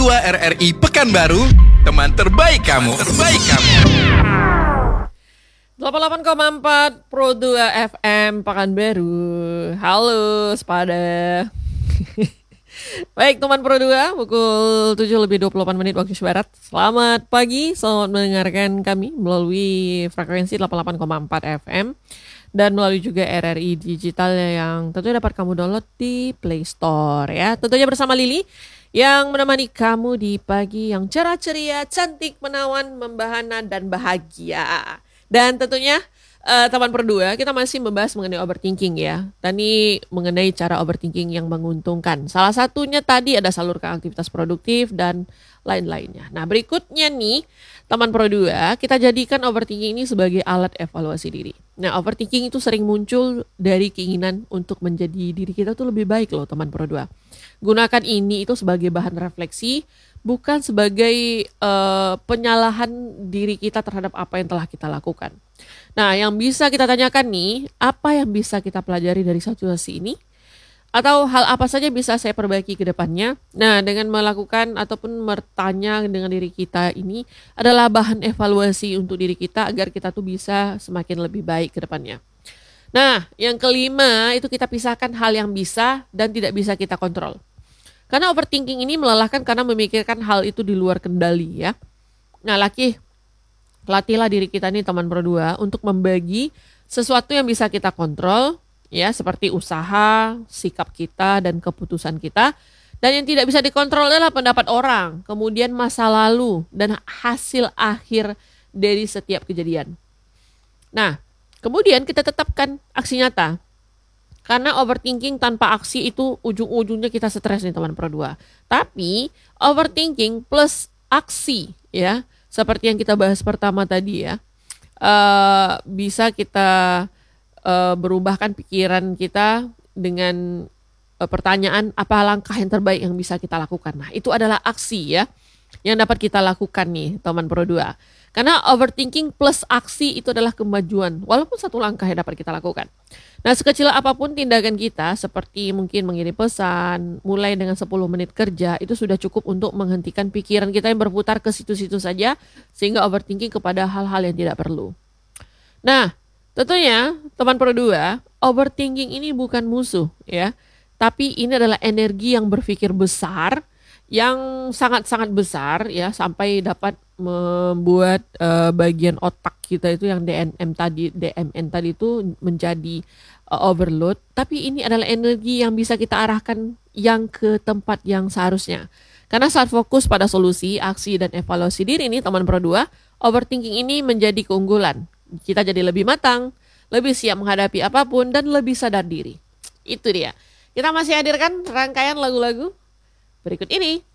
Pro 2 RRI Pekanbaru, teman terbaik kamu. 88,4 Pro 2 FM Pekanbaru. Halo sepada. Baik teman Pro 2, pukul 7:28 waktu Indonesia Barat. Selamat pagi, selamat mendengarkan kami melalui frekuensi 88,4 FM dan melalui juga RRI Digital yang tentunya dapat kamu download di Play Store ya. Tentunya bersama Lili yang menemani kamu di pagi yang cerah ceria, cantik, menawan, membahana dan bahagia. Dan tentunya teman Pro 2, kita masih membahas mengenai overthinking ya. Tadi mengenai cara overthinking yang menguntungkan. Salah satunya tadi ada salurkan aktivitas produktif dan lain-lainnya. Nah berikutnya nih teman Pro 2, kita jadikan overthinking ini sebagai alat evaluasi diri. Nah overthinking itu sering muncul dari keinginan untuk menjadi diri kita tuh lebih baik loh teman Pro 2. Gunakan ini itu sebagai bahan refleksi, bukan sebagai penyalahan diri kita terhadap apa yang telah kita lakukan. Nah, yang bisa kita tanyakan nih, apa yang bisa kita pelajari dari situasi ini? Atau hal apa saja bisa saya perbaiki ke depannya? Nah, dengan melakukan ataupun bertanya dengan diri kita ini adalah bahan evaluasi untuk diri kita agar kita tuh bisa semakin lebih baik ke depannya. Nah, yang kelima itu kita pisahkan hal yang bisa dan tidak bisa kita kontrol. Karena overthinking ini melelahkan karena memikirkan hal itu di luar kendali ya. Nah, latihlah diri kita nih teman Pro 2 untuk membagi sesuatu yang bisa kita kontrol ya, seperti usaha, sikap kita dan keputusan kita. Dan yang tidak bisa dikontrol adalah pendapat orang, kemudian masa lalu dan hasil akhir dari setiap kejadian. Nah, kemudian kita tetapkan aksi nyata. Karena overthinking tanpa aksi itu ujung-ujungnya kita stres nih teman Pro 2. Tapi overthinking plus aksi ya, seperti yang kita bahas pertama tadi ya, bisa kita berubahkan pikiran kita dengan pertanyaan apa langkah yang terbaik yang bisa kita lakukan. Nah itu adalah aksi ya yang dapat kita lakukan nih teman Pro 2. Karena overthinking plus aksi itu adalah kemajuan, walaupun satu langkah yang dapat kita lakukan. Nah sekecil apapun tindakan kita, seperti mungkin mengirim pesan, mulai dengan 10 menit kerja, itu sudah cukup untuk menghentikan pikiran kita yang berputar ke situ-situ saja, sehingga overthinking kepada hal-hal yang tidak perlu. Nah tentunya teman Pro 2, overthinking ini bukan musuh ya, tapi ini adalah energi yang berpikir besar, yang sangat-sangat besar ya, sampai dapat membuat bagian otak kita itu yang DMN tadi itu menjadi overload. Tapi ini adalah energi yang bisa kita arahkan yang ke tempat yang seharusnya. Karena saat fokus pada solusi, aksi dan evaluasi diri ini teman Pro 2, overthinking ini menjadi keunggulan. Kita jadi lebih matang, lebih siap menghadapi apapun dan lebih sadar diri. Itu dia. Kita masih hadirkan rangkaian lagu-lagu berikut ini.